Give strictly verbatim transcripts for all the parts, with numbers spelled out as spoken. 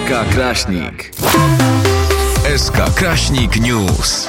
K Kraśnik. S K Kraśnik News.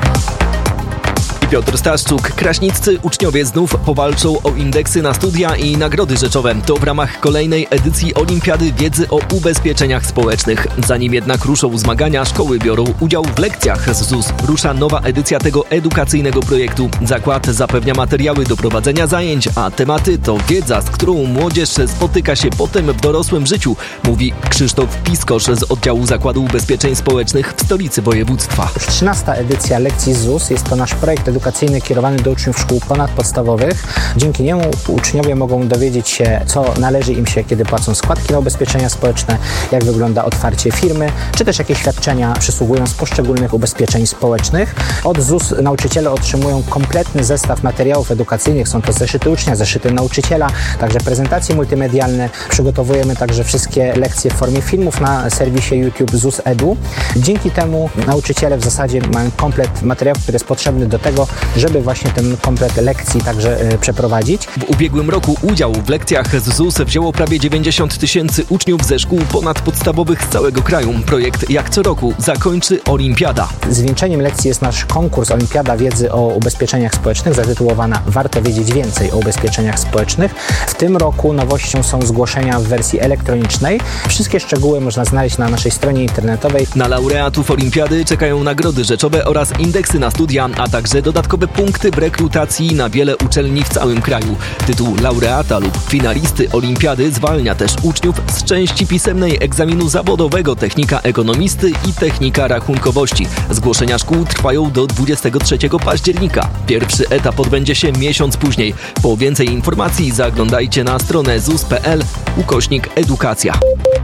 Piotr Staszczuk. Kraśniccy uczniowie znów powalczą o indeksy na studia i nagrody rzeczowe. To w ramach kolejnej edycji Olimpiady Wiedzy o Ubezpieczeniach Społecznych. Zanim jednak ruszą zmagania, szkoły biorą udział w lekcjach z Z U S. Rusza nowa edycja tego edukacyjnego projektu. Zakład zapewnia materiały do prowadzenia zajęć, a tematy to wiedza, z którą młodzież spotyka się potem w dorosłym życiu, mówi Krzysztof Piskosz z oddziału Zakładu Ubezpieczeń Społecznych w stolicy województwa. Już trzynasta edycja lekcji Z U S. Jest to nasz projekt edukacyjny kierowany do uczniów szkół ponadpodstawowych. Dzięki niemu uczniowie mogą dowiedzieć się, co należy im się, kiedy płacą składki na ubezpieczenia społeczne, jak wygląda otwarcie firmy, czy też jakie świadczenia przysługują z poszczególnych ubezpieczeń społecznych. Od Z U S nauczyciele otrzymują kompletny zestaw materiałów edukacyjnych. Są to zeszyty ucznia, zeszyty nauczyciela, także prezentacje multimedialne. Przygotowujemy także wszystkie lekcje w formie filmów na serwisie YouTube Z U S Edu. Dzięki temu nauczyciele w zasadzie mają komplet materiałów, który jest potrzebny do tego, żeby właśnie ten komplet lekcji także y, przeprowadzić. W ubiegłym roku udział w lekcjach z Z U S wzięło prawie dziewięćdziesiąt tysięcy uczniów ze szkół ponadpodstawowych z całego kraju. Projekt jak co roku zakończy Olimpiada. Zwieńczeniem lekcji jest nasz konkurs Olimpiada Wiedzy o Ubezpieczeniach Społecznych, zatytułowana Warto wiedzieć więcej o ubezpieczeniach społecznych. W tym roku nowością są zgłoszenia w wersji elektronicznej. Wszystkie szczegóły można znaleźć na naszej stronie internetowej. Na laureatów Olimpiady czekają nagrody rzeczowe oraz indeksy na studia, a także dodatkowe punkty w rekrutacji na wiele uczelni w całym kraju. Tytuł laureata lub finalisty Olimpiady zwalnia też uczniów z części pisemnej egzaminu zawodowego technika ekonomisty i technika rachunkowości. Zgłoszenia szkół trwają do dwudziestego trzeciego października. Pierwszy etap odbędzie się miesiąc później. Po więcej informacji zaglądajcie na stronę zus kropka p l ukośnik edukacja.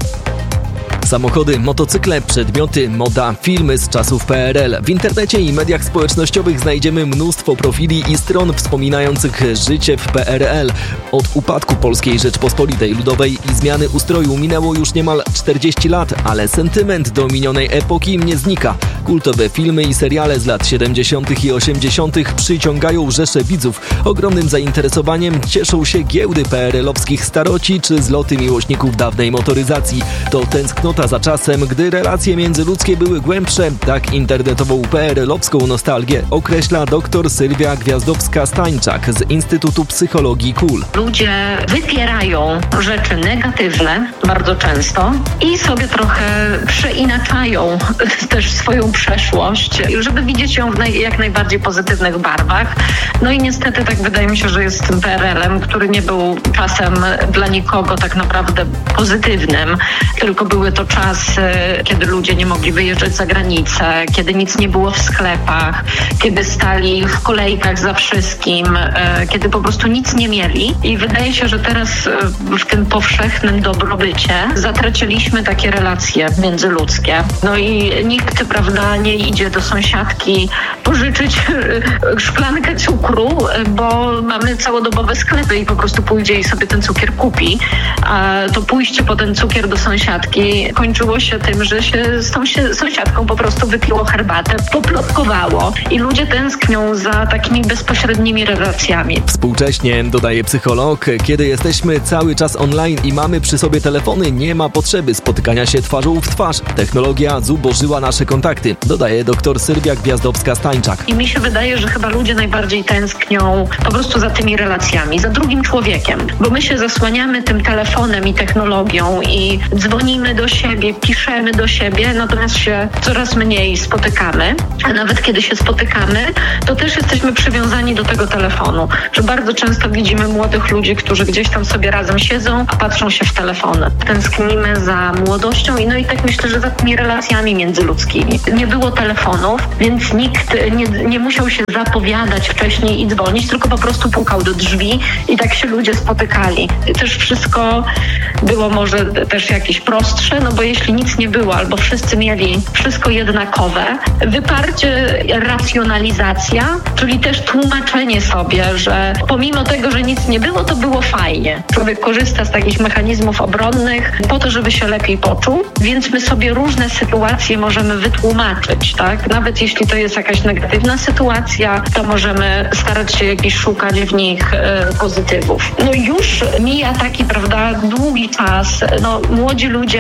Samochody, motocykle, przedmioty, moda, filmy z czasów P R L. W internecie i mediach społecznościowych znajdziemy mnóstwo profili i stron wspominających życie w P R L. Od upadku Polskiej Rzeczpospolitej Ludowej i zmiany ustroju minęło już niemal czterdzieści lat, ale sentyment do minionej epoki nie znika. Kultowe filmy i seriale z lat siedemdziesiątych i osiemdziesiątych przyciągają rzesze widzów. Ogromnym zainteresowaniem cieszą się giełdy P R L-owskich staroci czy zloty miłośników dawnej motoryzacji. To tęsknota za czasem, gdy relacje międzyludzkie były głębsze. Tak internetową P R L-owską nostalgię określa dr Sylwia Gwiazdowska-Stańczak z Instytutu Psychologii K U L. Ludzie wypierają rzeczy negatywne bardzo często i sobie trochę przeinaczają też swoją przeszłość, żeby widzieć ją w naj, jak najbardziej pozytywnych barwach. No i niestety tak wydaje mi się, że jest tym P R L-em, który nie był czasem dla nikogo tak naprawdę pozytywnym, tylko były to czasy, kiedy ludzie nie mogli wyjeżdżać za granicę, kiedy nic nie było w sklepach, kiedy stali w kolejkach za wszystkim, kiedy po prostu nic nie mieli. I wydaje się, że teraz w tym powszechnym dobrobycie zatraciliśmy takie relacje międzyludzkie. No i nikt, prawda, nie idzie do sąsiadki pożyczyć szklankę cukru, bo mamy całodobowe sklepy i po prostu pójdzie i sobie ten cukier kupi. A to pójście po ten cukier do sąsiadki kończyło się tym, że się z tą się, sąsiadką po prostu wypiło herbatę, poplotkowało i ludzie tęsknią za takimi bezpośrednimi relacjami. Współcześnie, dodaje psycholog, kiedy jesteśmy cały czas online i mamy przy sobie telefony, nie ma potrzeby spotykania się twarzą w twarz. Technologia zubożyła nasze kontakty, dodaje dr Sylwia Gwiazdowska-Stańczak. I mi się wydaje, że chyba ludzie najbardziej tęsknią po prostu za tymi relacjami, za drugim człowiekiem, bo my się zasłaniamy tym telefonem i technologią i dzwonimy do siebie, piszemy do siebie, natomiast się coraz mniej spotykamy, a nawet kiedy się spotykamy, to też jesteśmy przywiązani do tego telefonu, że bardzo często widzimy młodych ludzi, którzy gdzieś tam sobie razem siedzą, a patrzą się w telefony. Tęsknimy za młodością i no i tak myślę, że za tymi relacjami międzyludzkimi. Nie było telefonów, więc nikt nie, nie musiał się zapowiadać wcześniej i dzwonić, tylko po prostu pukał do drzwi i tak się ludzie spotykali. I też wszystko było może też jakieś prostsze, no bo jeśli nic nie było, albo wszyscy mieli wszystko jednakowe, wyparcie, racjonalizacja, czyli też tłumaczenie sobie, że pomimo tego, że nic nie było, to było fajnie. Człowiek korzysta z takich mechanizmów obronnych po to, żeby się lepiej poczuł, więc my sobie różne sytuacje możemy wytłumaczyć, tak? Nawet jeśli to jest jakaś negatywna sytuacja, to możemy starać się jakiś szukać w nich e, pozytywów. No już mija taki, prawda, długi czas. No, młodzi ludzie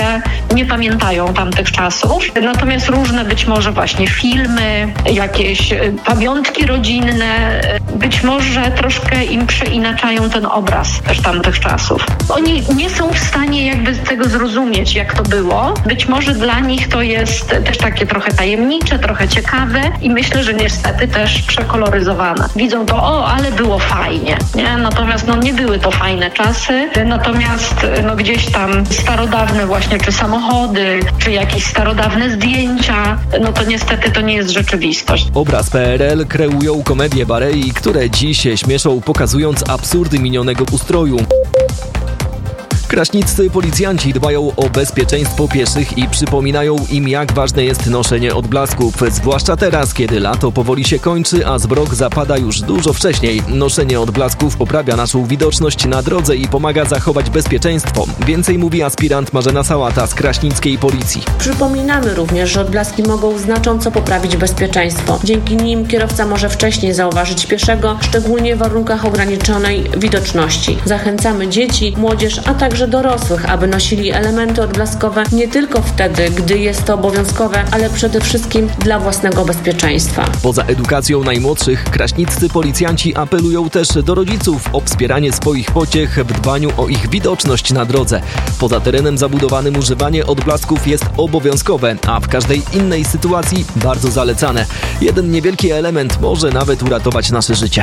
nie pamiętają tamtych czasów. Natomiast różne być może właśnie filmy, jakieś pamiątki rodzinne, być może troszkę im przeinaczają ten obraz też tamtych czasów. Oni nie są w stanie jakby tego zrozumieć, jak to było. Być może dla nich to jest też takie trochę tajemnicze, trochę ciekawe i myślę, że niestety też przekoloryzowane. Widzą to, o, ale było fajnie, nie? Natomiast no nie były to fajne czasy, natomiast no gdzieś tam starodawne właśnie, czy samochody, czy jakieś starodawne zdjęcia, no to niestety to nie jest rzeczywistość. Obraz P R L kreują komedie Barei, które dziś śmieszą, pokazując absurdy minionego ustroju. Kraśniccy policjanci dbają o bezpieczeństwo pieszych i przypominają im, jak ważne jest noszenie odblasków, zwłaszcza teraz, kiedy lato powoli się kończy, a zmrok zapada już dużo wcześniej. Noszenie odblasków poprawia naszą widoczność na drodze i pomaga zachować bezpieczeństwo. Więcej mówi aspirant Marzena Sałata z kraśnickiej policji. Przypominamy również, że odblaski mogą znacząco poprawić bezpieczeństwo. Dzięki nim kierowca może wcześniej zauważyć pieszego, szczególnie w warunkach ograniczonej widoczności. Zachęcamy dzieci, młodzież, a także dorosłych, aby nosili elementy odblaskowe nie tylko wtedy, gdy jest to obowiązkowe, ale przede wszystkim dla własnego bezpieczeństwa. Poza edukacją najmłodszych, kraśniccy policjanci apelują też do rodziców o wspieranie swoich pociech w dbaniu o ich widoczność na drodze. Poza terenem zabudowanym używanie odblasków jest obowiązkowe, a w każdej innej sytuacji bardzo zalecane. Jeden niewielki element może nawet uratować nasze życie.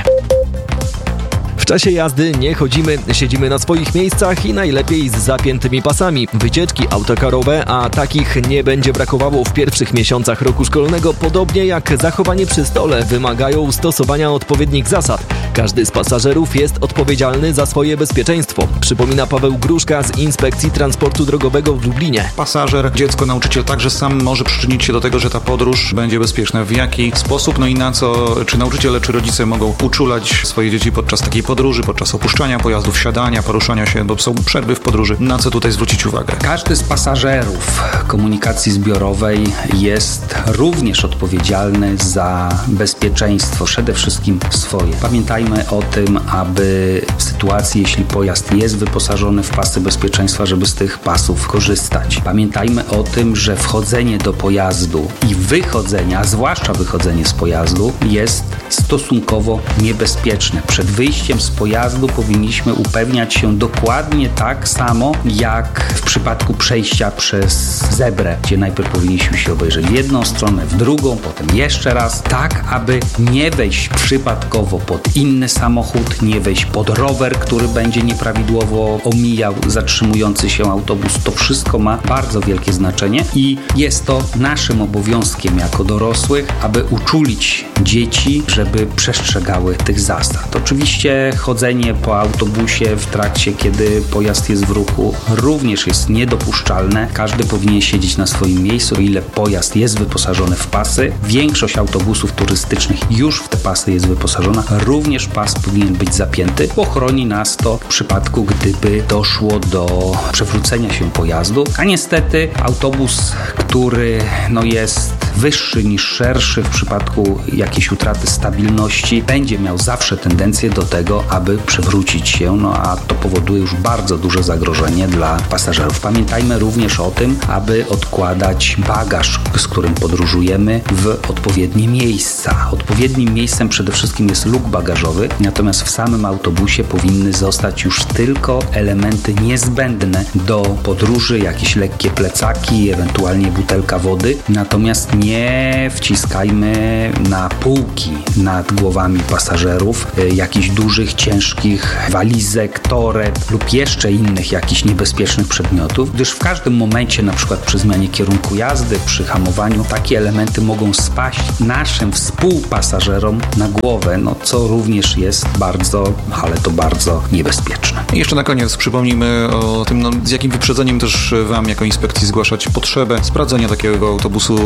W czasie jazdy nie chodzimy, siedzimy na swoich miejscach i najlepiej z zapiętymi pasami. Wycieczki autokarowe, a takich nie będzie brakowało w pierwszych miesiącach roku szkolnego, podobnie jak zachowanie przy stole, wymagają stosowania odpowiednich zasad. Każdy z pasażerów jest odpowiedzialny za swoje bezpieczeństwo, przypomina Paweł Gruszka z Inspekcji Transportu Drogowego w Lublinie. Pasażer, dziecko, nauczyciel także sam może przyczynić się do tego, że ta podróż będzie bezpieczna. W jaki sposób, no i na co, czy nauczyciele, czy rodzice mogą uczulać swoje dzieci podczas takiej podróży, podczas opuszczania pojazdów, siadania, poruszania się, bo są przerwy w podróży. Na co tutaj zwrócić uwagę? Każdy z pasażerów komunikacji zbiorowej jest również odpowiedzialny za bezpieczeństwo, przede wszystkim swoje. Pamiętajmy o tym, aby w sytuacji, jeśli pojazd jest wyposażony w pasy bezpieczeństwa, żeby z tych pasów korzystać. Pamiętajmy o tym, że wchodzenie do pojazdu i wychodzenie, a zwłaszcza wychodzenie z pojazdu, jest stosunkowo niebezpieczne. Przed wyjściem z pojazdu powinniśmy upewniać się dokładnie tak samo, jak w przypadku przejścia przez zebrę, gdzie najpierw powinniśmy się obejrzeć w jedną stronę, w drugą, potem jeszcze raz, tak aby nie wejść przypadkowo pod inny samochód, nie wejść pod rower, który będzie nieprawidłowo omijał zatrzymujący się autobus. To wszystko ma bardzo wielkie znaczenie i jest to naszym obowiązkiem jako dorosłych, aby uczulić dzieci, żeby przestrzegały tych zasad. Oczywiście chodzenie po autobusie w trakcie, kiedy pojazd jest w ruchu, również jest niedopuszczalne. Każdy powinien siedzieć na swoim miejscu, o ile pojazd jest wyposażony w pasy. Większość autobusów turystycznych już w te pasy jest wyposażona. Również pas powinien być zapięty, bo chroni nas to w przypadku, gdyby doszło do przewrócenia się pojazdu. A niestety autobus, który no, jest wyższy niż szerszy, w przypadku jakiejś utraty stabilności, będzie miał zawsze tendencję do tego, aby przewrócić się, no a to powoduje już bardzo duże zagrożenie dla pasażerów. Pamiętajmy również o tym, aby odkładać bagaż, z którym podróżujemy, w odpowiednie miejsca. Odpowiednim miejscem przede wszystkim jest luk bagażowy, natomiast w samym autobusie powinny zostać już tylko elementy niezbędne do podróży, jakieś lekkie plecaki, ewentualnie butelka wody, natomiast nie wciskajmy na półki nad głowami pasażerów jakichś dużych, ciężkich walizek, toreb lub jeszcze innych jakichś niebezpiecznych przedmiotów, gdyż w każdym momencie, na przykład przy zmianie kierunku jazdy, przy hamowaniu, takie elementy mogą spaść naszym współpasażerom na głowę, no co również jest bardzo, ale to bardzo niebezpieczne. I jeszcze na koniec przypomnijmy o tym, no, z jakim wyprzedzeniem też Wam jako inspekcji zgłaszać potrzebę sprawdzenia takiego autobusu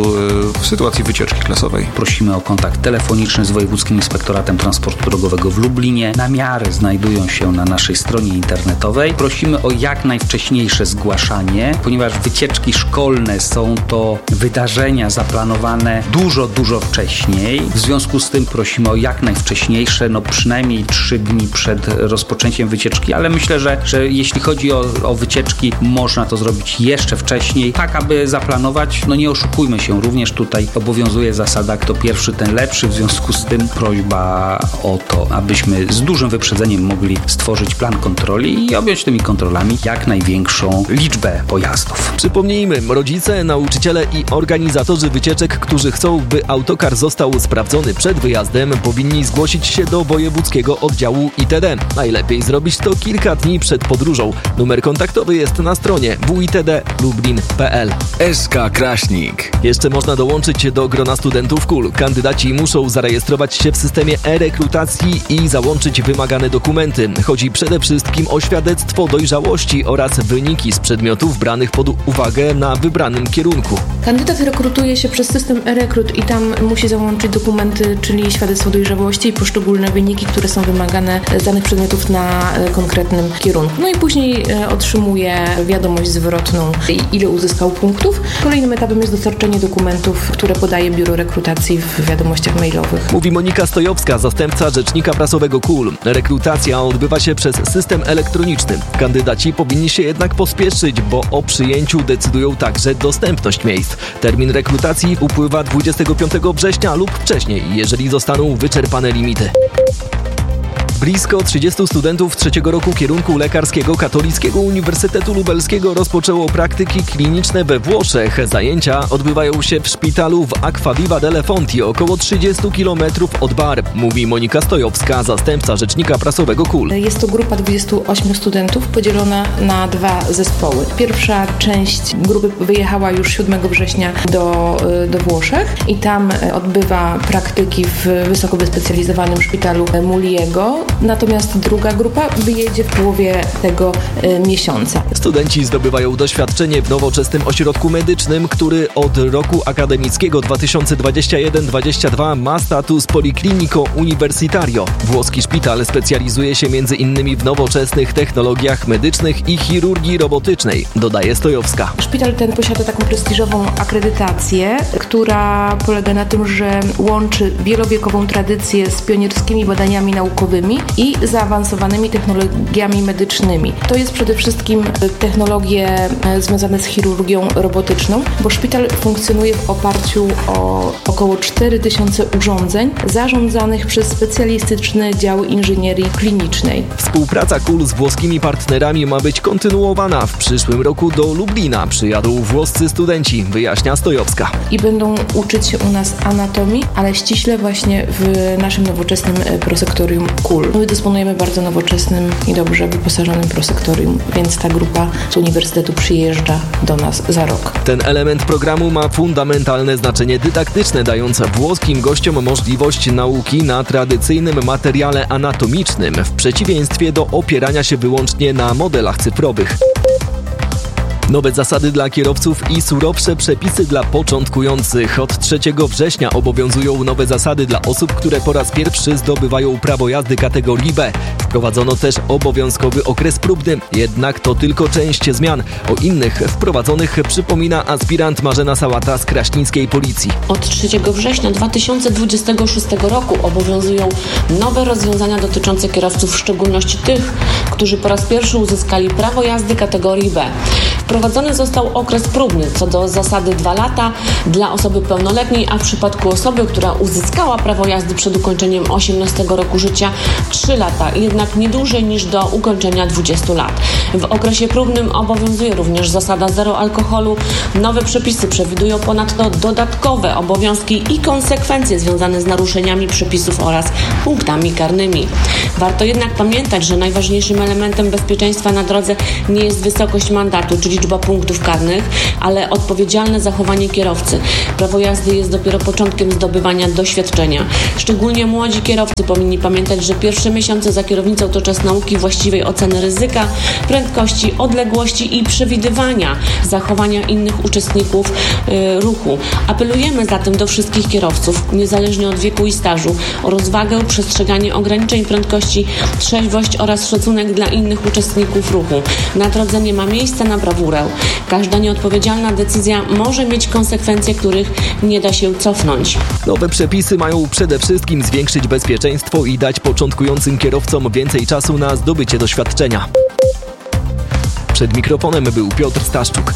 w sytuacji wycieczki klasowej. Prosimy o kontakt telefoniczny z Wojewódzkim Inspektoratem Transportu Drogowego w Lublinie. Namiary znajdują się na naszej stronie internetowej. Prosimy o jak najwcześniejsze zgłaszanie, ponieważ wycieczki szkolne są to wydarzenia zaplanowane dużo, dużo wcześniej. W związku z tym prosimy o jak najwcześniejsze, no przynajmniej trzy dni przed rozpoczęciem wycieczki, ale myślę, że, że jeśli chodzi o, o wycieczki, można to zrobić jeszcze wcześniej, tak aby zaplanować. No nie oszukujmy się, również tutaj obowiązuje zasada kto pierwszy, ten lepszy. W związku z tym prośba o to, abyśmy z dużym wyprzedzeniem mogli stworzyć plan kontroli i objąć tymi kontrolami jak największą liczbę pojazdów. Przypomnijmy, rodzice, nauczyciele i organizatorzy wycieczek, którzy chcą, by autokar został sprawdzony przed wyjazdem, powinni zgłosić się do Wojewódzkiego Oddziału I T D. Najlepiej zrobić to kilka dni przed podróżą. Numer kontaktowy jest na stronie w i t d lublin kropka p l. S K Kraśnik. Jeszcze można dołączyć do grona studentów KUL. Kandydaci muszą zarejestrować się w systemie e-rekrutacji i załączyć wymagane dokumenty. Chodzi przede wszystkim o świadectwo dojrzałości oraz wyniki z przedmiotów branych pod uwagę na wybranym kierunku. Kandydat rekrutuje się przez system e-rekrut i tam musi załączyć dokumenty, czyli świadectwo dojrzałości i poszczególne wyniki, które są wymagane z danych przedmiotów na konkretnym kierunku. No i później otrzymuje wiadomość zwrotną, ile uzyskał punktów. Kolejnym etapem jest dostarczenie dokumentów, które podaje biuro rekrutacji w wiadomościach mailowych. Mówi Monika Stojowska, zastępca rzecznika prasowego KUL. Rekrutacja odbywa się przez system elektroniczny. Kandydaci powinni się jednak pospieszyć, bo o przyjęciu decydują także dostępność miejsc. Termin rekrutacji upływa dwudziestego piątego września lub wcześniej, jeżeli zostaną wyczerpane limity. Blisko trzydziestu studentów trzeciego roku kierunku lekarskiego Katolickiego Uniwersytetu Lubelskiego rozpoczęło praktyki kliniczne we Włoszech. Zajęcia odbywają się w szpitalu w Acquaviva delle Fonti, około trzydziestu kilometrów od Bar, mówi Monika Stojowska, zastępca rzecznika prasowego KUL. Jest to grupa dwudziestu ośmiu studentów podzielona na dwa zespoły. Pierwsza część grupy wyjechała już siódmego września do, do Włoszech i tam odbywa praktyki w wysoko wyspecjalizowanym szpitalu Muliego. Natomiast druga grupa wyjedzie w połowie tego y, miesiąca. Studenci zdobywają doświadczenie w nowoczesnym ośrodku medycznym, który od roku akademickiego dwa tysiące dwudziestego pierwszego dwudziestego drugiego ma status Policlinico Universitario. Włoski szpital specjalizuje się między innymi w nowoczesnych technologiach medycznych i chirurgii robotycznej, dodaje Stojowska. Szpital ten posiada taką prestiżową akredytację, która polega na tym, że łączy wielowiekową tradycję z pionierskimi badaniami naukowymi i zaawansowanymi technologiami medycznymi. To jest przede wszystkim technologie związane z chirurgią robotyczną, bo szpital funkcjonuje w oparciu o około cztery tysiące urządzeń zarządzanych przez specjalistyczne działy inżynierii klinicznej. Współpraca KUL z włoskimi partnerami ma być kontynuowana. W przyszłym roku do Lublina przyjadą włoscy studenci, wyjaśnia Stojowska. I będą uczyć się u nas anatomii, ale ściśle właśnie w naszym nowoczesnym prosektorium KUL. My dysponujemy bardzo nowoczesnym i dobrze wyposażonym prosektorium, więc ta grupa z uniwersytetu przyjeżdża do nas za rok. Ten element programu ma fundamentalne znaczenie dydaktyczne, dając włoskim gościom możliwość nauki na tradycyjnym materiale anatomicznym, w przeciwieństwie do opierania się wyłącznie na modelach cyfrowych. Nowe zasady dla kierowców i surowsze przepisy dla początkujących. Od trzeciego września obowiązują nowe zasady dla osób, które po raz pierwszy zdobywają prawo jazdy kategorii B. Wprowadzono też obowiązkowy okres próbny, jednak to tylko część zmian. O innych wprowadzonych przypomina aspirant Marzena Sałata z kraśnickiej policji. Od trzeciego września dwa tysiące dwudziestego szóstego roku obowiązują nowe rozwiązania dotyczące kierowców, w szczególności tych, którzy po raz pierwszy uzyskali prawo jazdy kategorii B. Wprowadzony został okres próbny, co do zasady dwa lata dla osoby pełnoletniej, a w przypadku osoby, która uzyskała prawo jazdy przed ukończeniem osiemnastego roku życia trzy lata, jednak nie dłużej niż do ukończenia dwudziestu lat. W okresie próbnym obowiązuje również zasada zero alkoholu. Nowe przepisy przewidują ponadto dodatkowe obowiązki i konsekwencje związane z naruszeniami przepisów oraz punktami karnymi. Warto jednak pamiętać, że najważniejszym elementem bezpieczeństwa na drodze nie jest wysokość mandatu czy liczba liczba punktów karnych, ale odpowiedzialne zachowanie kierowcy. Prawo jazdy jest dopiero początkiem zdobywania doświadczenia. Szczególnie młodzi kierowcy powinni pamiętać, że pierwsze miesiące za kierownicą to czas nauki właściwej oceny ryzyka, prędkości, odległości i przewidywania zachowania innych uczestników y, ruchu. Apelujemy zatem do wszystkich kierowców, niezależnie od wieku i stażu, o rozwagę, przestrzeganie ograniczeń prędkości, trzeźwość oraz szacunek dla innych uczestników ruchu. Na drodze nie ma miejsca na brawurę. Każda nieodpowiedzialna decyzja może mieć konsekwencje, których nie da się cofnąć. Nowe przepisy mają przede wszystkim zwiększyć bezpieczeństwo i dać początkującym kierowcom więcej czasu na zdobycie doświadczenia. Przed mikrofonem był Piotr Staszczuk.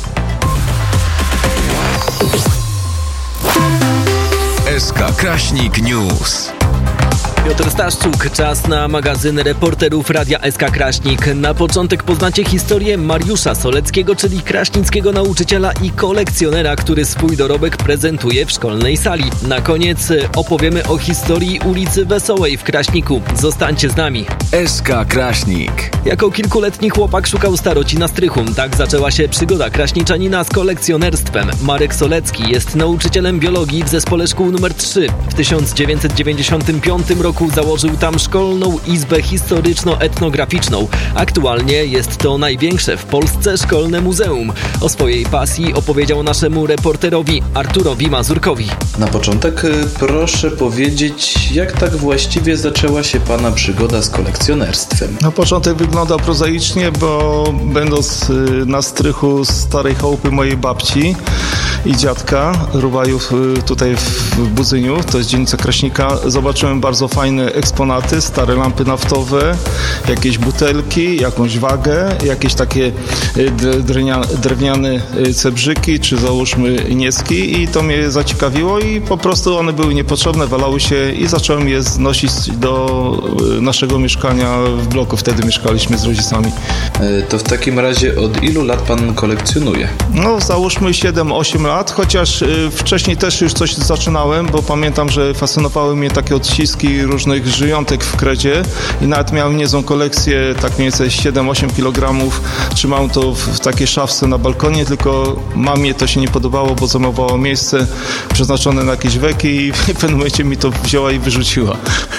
S K Kraśnik News. Piotr Staszczuk, czas na magazyn reporterów Radia S K Kraśnik. Na początek poznacie historię Mariusza Soleckiego, czyli kraśnickiego nauczyciela i kolekcjonera, który swój dorobek prezentuje w szkolnej sali. Na koniec opowiemy o historii ulicy Wesołej w Kraśniku. Zostańcie z nami. S K Kraśnik. Jako kilkuletni chłopak szukał staroci na strychu. Tak zaczęła się przygoda kraśniczanina z kolekcjonerstwem. Marek Solecki jest nauczycielem biologii w zespole szkół numer trzy. W tysiąc dziewięćset dziewięćdziesiątym piątym roku założył tam szkolną izbę historyczno-etnograficzną. Aktualnie jest to największe w Polsce szkolne muzeum. O swojej pasji opowiedział naszemu reporterowi Arturowi Mazurkowi. Na początek proszę powiedzieć, jak tak właściwie zaczęła się Pana przygoda z kolekcjonerstwem? Na początek wygląda prozaicznie, bo będąc na strychu starej chałupy mojej babci i dziadka, Rubajów tutaj w Budzyniu, to jest dzielnica Kraśnika, zobaczyłem bardzo fajne eksponaty, stare lampy naftowe, jakieś butelki, jakąś wagę, jakieś takie drewniane cebrzyki, czy załóżmy nieski i to mnie zaciekawiło i po prostu one były niepotrzebne, walały się i zacząłem je znosić do naszego mieszkania w bloku. Wtedy mieszkaliśmy z rodzicami. To w takim razie od ilu lat Pan kolekcjonuje? No załóżmy siedem osiem lat, chociaż wcześniej też już coś zaczynałem, bo pamiętam, że fascynowały mnie takie odciski różnych żyjątek w kredzie i nawet miałem niezłą kolekcję, tak mniej więcej siedem osiem kilogramów. Trzymałem to w takiej szafce na balkonie, tylko mamie to się nie podobało, bo zajmowało miejsce przeznaczone na jakieś weki i w pewnym momencie mi to wzięła i wyrzuciła.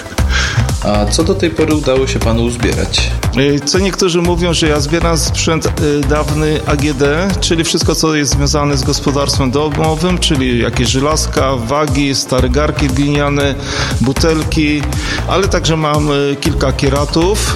A co do tej pory udało się Panu uzbierać? Co niektórzy mówią, że ja zbieram sprzęt dawny A G D, czyli wszystko, co jest związane z gospodarstwem domowym, czyli jakieś żelazka, wagi, stare garki gliniane, butelki, ale także mam kilka kieratów,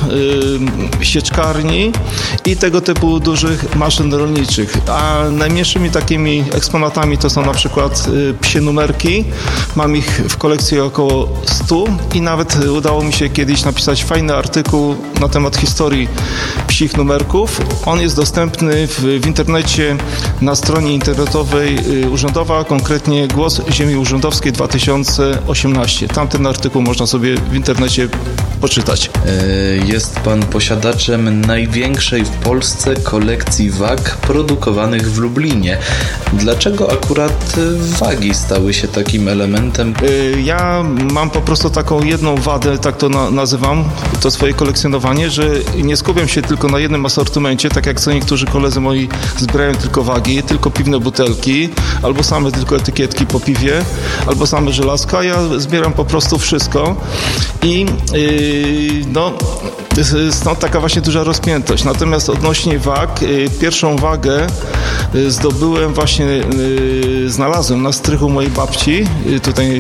sieczkarni i tego typu dużych maszyn rolniczych. A najmniejszymi takimi eksponatami to są na przykład psie numerki. Mam ich w kolekcji około stu i nawet udało mi się kiedyś napisać fajny artykuł na temat historii psich numerków. On jest dostępny w, w internecie na stronie internetowej urzędowa, konkretnie Głos Ziemi Urzędowskiej dwa tysiące osiemnaście. Tamten artykuł można sobie w internecie poczytać. Jest Pan posiadaczem największej w Polsce kolekcji wag produkowanych w Lublinie. Dlaczego akurat wagi stały się takim elementem? Ja mam po prostu taką jedną wadę, tak to na, nazywam, to swoje kolekcjonowanie, że nie skupiam się tylko na jednym asortymencie, tak jak co niektórzy koledzy moi zbierają tylko wagi, tylko piwne butelki, albo same tylko etykietki po piwie, albo same żelazka. Ja zbieram po prostu wszystko i yy, no stąd taka właśnie duża rozpiętość. Natomiast odnośnie wag, yy, pierwszą wagę yy, zdobyłem właśnie, yy, znalazłem na strychu mojej babci, yy, tutaj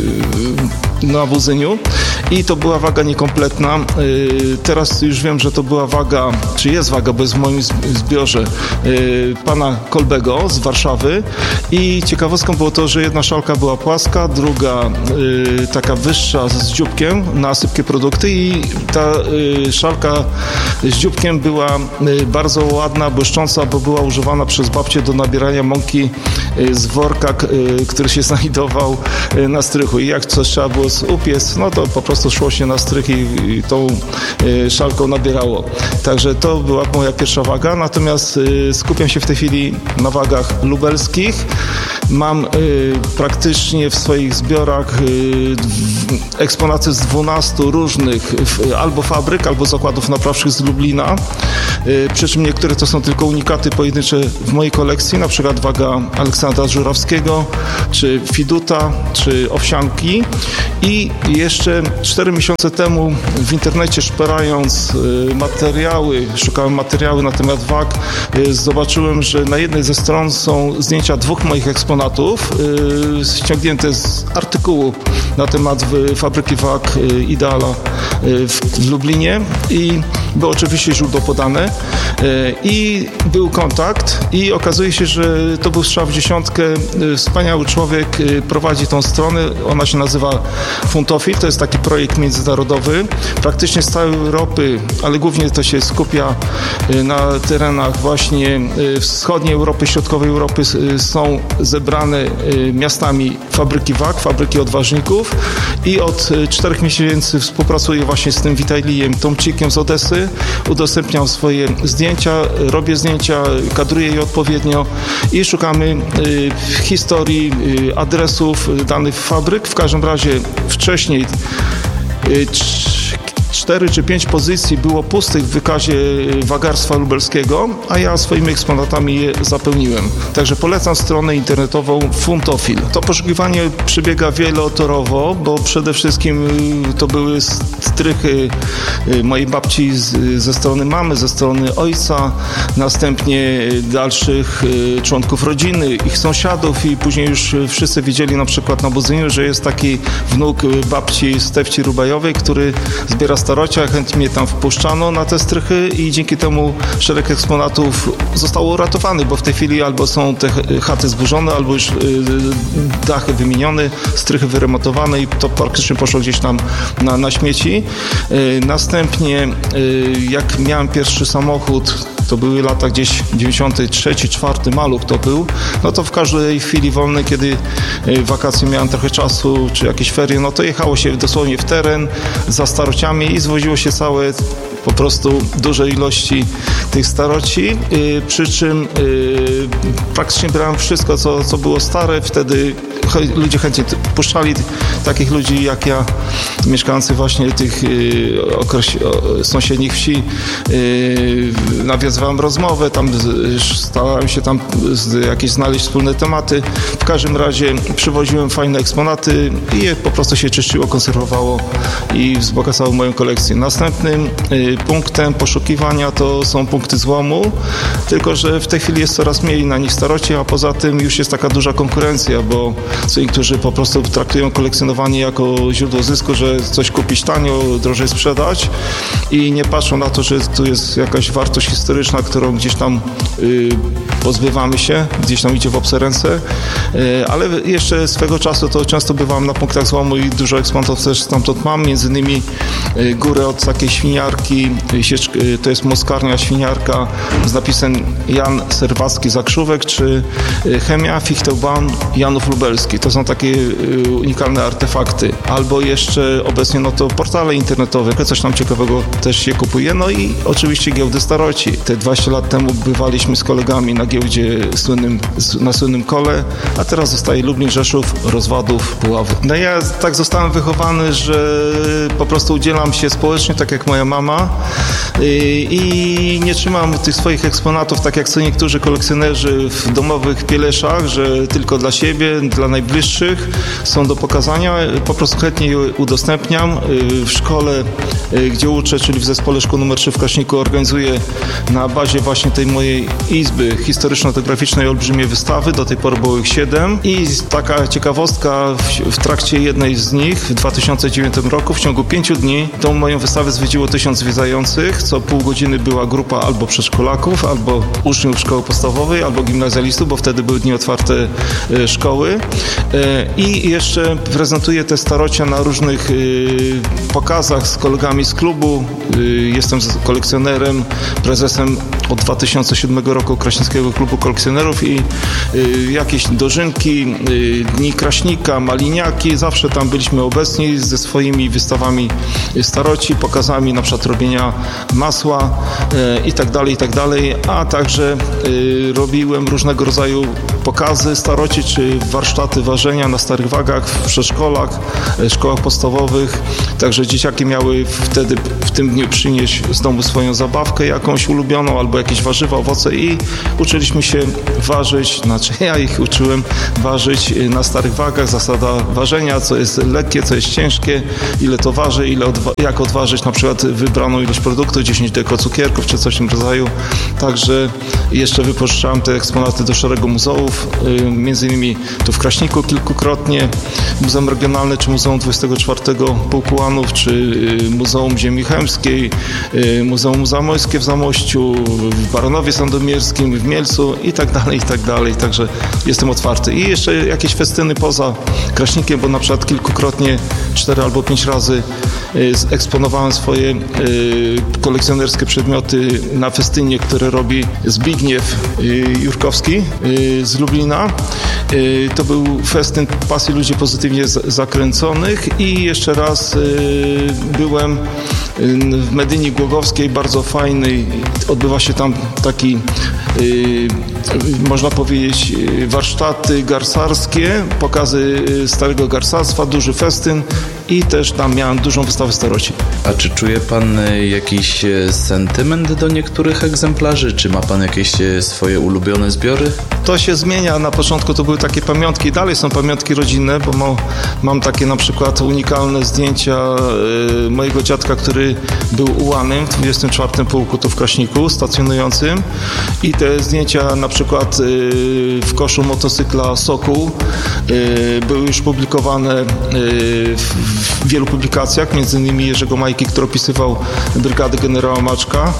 yy, na Budzyniu i to była waga niekompletna. Yy, teraz już wiem, że to była waga, czy jest waga, bo jest w moim zbiorze yy, pana Kolbego z Warszawy i ciekawostką było to, że jedna szalka była płaska, druga yy, taka wyższa z dzióbkiem na sypkie produkty i ta yy, szalka z dzióbkiem była yy, bardzo ładna, błyszcząca, bo była używana przez babcię do nabierania mąki yy, z worka, yy, który się znajdował yy, na strychu i jak coś trzeba było upiec, no to po prostu szło się na strych i, i tą y, szalką nabierało. Także to była moja pierwsza waga, natomiast y, skupiam się w tej chwili na wagach lubelskich. Mam y, praktycznie w swoich zbiorach y, eksponaty z dwunastu różnych y, albo fabryk, albo zakładów naprawczych z Lublina. Y, przy czym niektóre to są tylko unikaty pojedyncze w mojej kolekcji, na przykład waga Aleksandra Żurawskiego, czy Fiduta, czy Owsianki. I jeszcze cztery miesiące temu w internecie szperając y, materiały, szukałem materiały na temat wag, y, zobaczyłem, że na jednej ze stron są zdjęcia dwóch moich eksponatów y, ściągnięte z artykułu na temat fabryki wag y, Ideala y, w, w Lublinie i było oczywiście źródło podane y, i był kontakt i okazuje się, że to był strzał w dziesiątkę. Y, wspaniały człowiek y, prowadzi tą stronę, ona się nazywa Funtofil, to jest taki projekt międzynarodowy, praktycznie z całej Europy, ale głównie to się skupia y, na terenach właśnie y, wschodniej Europy, środkowej Europy y, są zebrane y, miastami fabryki wag, fabryki odważników i od y, czterech miesięcy współpracuję właśnie z tym Witajlijem Tomczykiem z Odessy, udostępniam swoje zdjęcia, robię zdjęcia, kadruję je odpowiednio i szukamy y, historii, y, adresów danych fabryk. W każdym razie wcześniej y, cztery czy pięć pozycji było pustych w wykazie wagarstwa lubelskiego, a ja swoimi eksponatami je zapełniłem. Także polecam stronę internetową Funtofil. To poszukiwanie przebiega wielotorowo, bo przede wszystkim to były strychy mojej babci z, ze strony mamy, ze strony ojca, następnie dalszych członków rodziny, ich sąsiadów i później już wszyscy widzieli na przykład na Budzyniu, że jest taki wnuk babci Stefci Rubajowej, który zbiera starocia, chętnie mnie tam wpuszczano na te strychy i dzięki temu szereg eksponatów zostało uratowanych, bo w tej chwili albo są te chaty zburzone, albo już dachy wymienione, strychy wyremontowane i to praktycznie poszło gdzieś tam na, na śmieci. Następnie jak miałem pierwszy samochód, to były lata gdzieś dziewięćdziesiąty trzeci, czwarty Maluch to był, no to w każdej chwili wolnej, kiedy w wakacje miałem trochę czasu, czy jakieś ferie, no to jechało się dosłownie w teren za starociami i zwoziło się całe po prostu duże ilości tych staroci, yy, przy czym yy, praktycznie brałem wszystko, co, co było stare, wtedy ludzie chętnie puszczali takich ludzi jak ja, mieszkający właśnie tych yy, okres, o, sąsiednich wsi, yy, nawiązywałem rozmowę, tam starałem się tam z, jakieś znaleźć wspólne tematy. W każdym razie przywoziłem fajne eksponaty i je po prostu się czyściło, konserwowało i wzbogacało moją kolekcję. Następnym yy, punktem poszukiwania to są punkty złomu, tylko że w tej chwili jest coraz mniej na nich staroci, a poza tym już jest taka duża konkurencja, bo są niektórzy po prostu traktują kolekcjonowanie jako źródło zysku, że coś kupić tanio, drożej sprzedać i nie patrzą na to, że tu jest jakaś wartość historyczna, którą gdzieś tam yy, pozbywamy się, gdzieś tam idzie w obce ręce, yy, ale jeszcze swego czasu to często bywałem na punktach złomu i dużo eksponatów też stamtąd mam, między innymi yy, górę od takiej świniarki, yy, to jest Moskarnia Świniarka z napisem Jan Serwacki Zakrzówek, czy yy, Chemia Fichtelbaum Janów Lubelski. To są takie yy, unikalne artefakty. Albo jeszcze obecnie no to portale internetowe, coś tam ciekawego też się kupuje. No i oczywiście giełdy staroci. Te dwadzieścia lat temu bywaliśmy z kolegami na giełdzie słynnym, na słynnym Kole, a teraz zostaje Lublin, Rzeszów, Rozwadów, Puławy. No ja tak zostałem wychowany, że po prostu udzielam się społecznie, tak jak moja mama i nie trzymam tych swoich eksponatów, tak jak są niektórzy kolekcjonerzy w domowych pieleszach, że tylko dla siebie, dla najbliższych są do pokazania. Po prostu chętnie je udostępniam. W szkole, gdzie uczę, czyli w zespole szkół numer trzy w Kraśniku, organizuję na bazie właśnie tej mojej izby historyczno-etnograficznej olbrzymie wystawy. Do tej pory było ich siedem. I taka ciekawostka, w, w trakcie jednej z nich w dwa tysiące dziewiątym roku w ciągu pięciu dni tą moją wystawę zwiedziło tysiąc zwiedzających. Co pół godziny była grupa albo przedszkolaków, albo uczniów szkoły podstawowej, albo gimnazjalistów, bo wtedy były dni otwarte e, szkoły. E, I jeszcze prezentuję te starocia na różnych e, pokazach z kolegami z klubu. E, jestem kolekcjonerem, prezesem od dwa tysiące siódmego roku Kraśnickiego Klubu Kolekcjonerów i y, jakieś dożynki, y, Dni Kraśnika, Maliniaki, zawsze tam byliśmy obecni ze swoimi wystawami staroci, pokazami na przykład robienia robienia masła i tak dalej, i tak dalej, a także robiłem różnego rodzaju pokazy staroci, czy warsztaty ważenia na starych wagach w przedszkolach, szkołach podstawowych. Także dzieciaki miały wtedy w tym dniu przynieść z domu swoją zabawkę jakąś ulubioną albo jakieś warzywa, owoce i uczyliśmy się ważyć, znaczy ja ich uczyłem ważyć na starych wagach, zasada ważenia, co jest lekkie, co jest ciężkie, ile to waży, ile odwa- jak odważyć na przykład wybraną ilość produktu, dziesięć deko cukierków czy coś w tym rodzaju. Także jeszcze wypożyczałem te eksponaty do szeregu muzeów, między innymi tu w Kraśniku kilkukrotnie, Muzeum Regionalne czy Muzeum dwudziestego czwartego Pułku Ułanów, czy Muzeum Ziemi Chełmskiej, Muzeum Zamojskie w Zamościu, w Baronowie Sandomierskim, w Mielcu i tak dalej, i tak dalej. Także jestem otwarty. I jeszcze jakieś festyny poza Kraśnikiem, bo na przykład kilkukrotnie, cztery albo pięć razy eksponowałem swoje kolekcjonerskie przedmioty na festynie, które robi Zbigniew Jurkowski z Lublina. To był festyn Pasji Ludzi Pozytywnie Zakręconych i jeszcze raz byłem w Medyni Głogowskiej, bardzo fajny. Odbywa się tam taki, można powiedzieć, warsztaty garsarskie, pokazy starego garsarstwa, duży festyn i też tam miałem dużą wystawę staroci. A czy czuje pan jakiś sentyment do niektórych egzemplarzy? Czy ma pan jakieś swoje ulubione zbiory? To się zmienia. Na początku to były takie pamiątki, dalej są pamiątki rodzinne, bo mam, mam takie na przykład unikalne zdjęcia y, mojego dziadka, który był ułanym w dwudziestym czwartym Pułku tu w Kraśniku, stacjonującym i te zdjęcia na przykład y, w koszu motocykla Sokół y, były już publikowane y, w, w wielu publikacjach, między innymi Jerzego Majki, który opisywał Brygady Generała Maczka.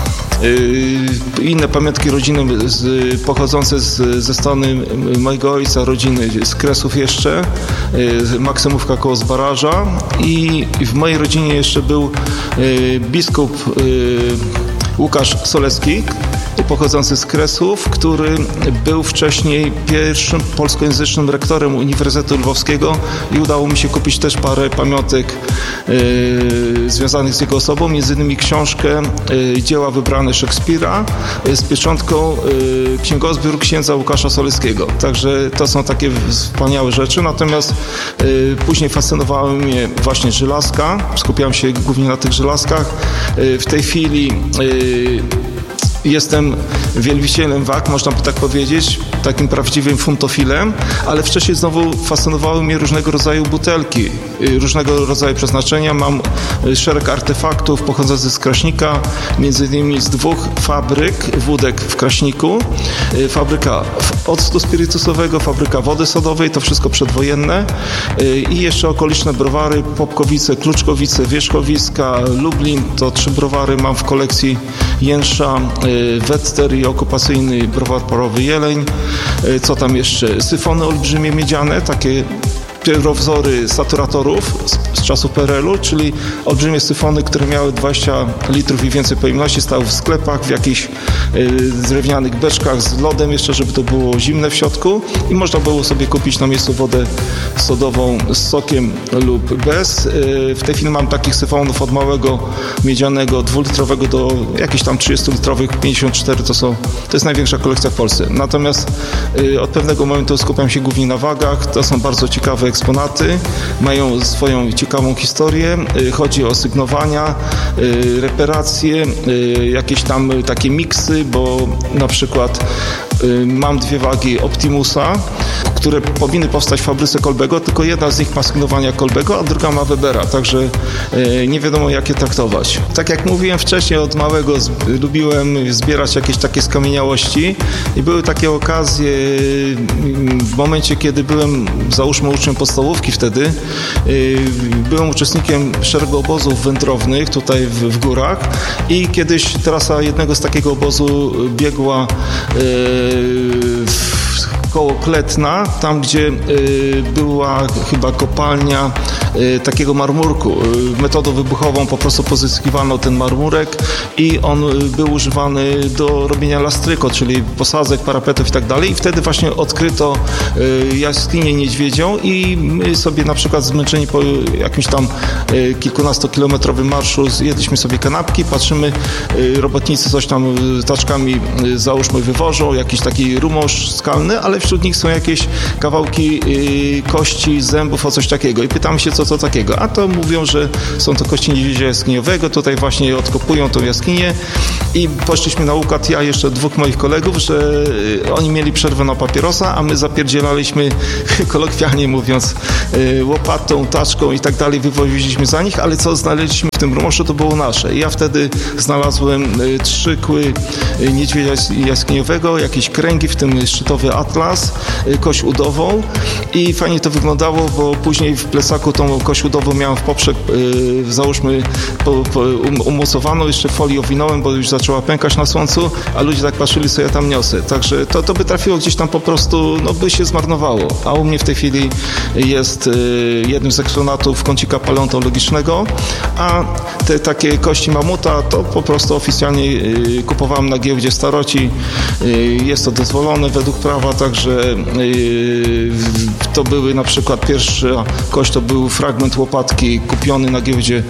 Inne pamiątki rodziny z, pochodzące z, ze strony mojego ojca, rodziny z Kresów jeszcze, Maksymówka koło Zbaraża i w mojej rodzinie jeszcze był biskup Łukasz Solecki, pochodzący z Kresów, który był wcześniej pierwszym polskojęzycznym rektorem Uniwersytetu Lwowskiego i udało mi się kupić też parę pamiątek yy, związanych z jego osobą, między innymi książkę yy, Dzieła wybrane Szekspira yy, z pieczątką yy, księgozbiór księdza Łukasza Soleckiego. Także to są takie wspaniałe rzeczy, natomiast yy, później fascynowały mnie właśnie żelazka, skupiałem się głównie na tych żelazkach. Yy, w tej chwili yy, Jestem wielbicielem wag, można by tak powiedzieć, takim prawdziwym funtofilem, ale wcześniej znowu fascynowały mnie różnego rodzaju butelki, różnego rodzaju przeznaczenia. Mam szereg artefaktów pochodzących z Kraśnika, między innymi z dwóch fabryk wódek w Kraśniku. Fabryka octu spirytusowego, fabryka wody sodowej, to wszystko przedwojenne i jeszcze okoliczne browary, Popkowice, Kluczkowice, Wierzchowiska, Lublin, to trzy browary mam w kolekcji Jęsza, Wetter i okupacyjny browar parowy Jeleń. Co tam jeszcze? Syfony olbrzymie miedziane, takie pierwowzory saturatorów z, z czasów P R L-u, czyli olbrzymie syfony, które miały dwadzieścia litrów i więcej pojemności, stały w sklepach, w jakichś y, drewnianych beczkach z lodem jeszcze, żeby to było zimne w środku i można było sobie kupić na miejscu wodę sodową z sokiem lub bez. Y, w tej chwili mam takich syfonów od małego miedzianego, dwulitrowego do jakichś tam trzydziestolitrowych, pięćdziesiąt cztery to są, to jest największa kolekcja w Polsce. Natomiast y, od pewnego momentu skupiam się głównie na wagach, to są bardzo ciekawe eksponaty, mają swoją ciekawą historię, chodzi o sygnowania, reperacje, jakieś tam takie miksy, bo na przykład mam dwie wagi Optimusa, które powinny powstać w fabryce Kolbego, tylko jedna z nich ma sygnowania Kolbego, a druga ma Webera, także nie wiadomo jak je traktować. Tak jak mówiłem wcześniej, od małego lubiłem zbierać jakieś takie skamieniałości i były takie okazje w momencie, kiedy byłem, załóżmy, uczniem podstawówki wtedy, byłem uczestnikiem szeregu obozów wędrownych tutaj w, w górach i kiedyś trasa jednego z takiego obozu biegła w koło Kletna, tam gdzie y, była chyba kopalnia takiego marmurku. Metodą wybuchową po prostu pozyskiwano ten marmurek i on był używany do robienia lastryko, czyli posadzek, parapetów i tak dalej. I wtedy właśnie odkryto jaskinię niedźwiedzią i my sobie na przykład zmęczeni po jakimś tam kilkunastokilometrowym marszu zjedliśmy sobie kanapki, patrzymy, robotnicy coś tam taczkami załóżmy wywożą, jakiś taki rumosz skalny, ale wśród nich są jakieś kawałki kości, zębów, o coś takiego. I pytamy się, co to takiego. A to mówią, że są to kości niedźwiedzia jaskiniowego, tutaj właśnie odkopują tą jaskinię i poszliśmy na układ, ja jeszcze dwóch moich kolegów, że oni mieli przerwę na papierosa, a my zapierdzielaliśmy, kolokwialnie mówiąc, łopatą, taczką i tak dalej, wywoziliśmy za nich, ale co znaleźliśmy w tym rumoszu, to było nasze. I ja wtedy znalazłem trzy kły niedźwiedzia jaskiniowego, jakieś kręgi, w tym szczytowy atlas, kość udową i fajnie to wyglądało, bo później w plecaku tą kość udową miałem w poprzek, yy, załóżmy, po, po, um, umocowaną, jeszcze folią owinąłem, bo już zaczęła pękać na słońcu, a ludzie tak patrzyli, co ja tam niosę. Także to, to by trafiło gdzieś tam po prostu, no by się zmarnowało. A u mnie w tej chwili jest yy, jednym z eksponatów kącika paleontologicznego, a te takie kości mamuta to po prostu oficjalnie yy, kupowałem na giełdzie staroci. Yy, jest to dozwolone według prawa, także yy, to były na przykład pierwsza kość, to był fragment łopatki kupiony na giełdzie yy,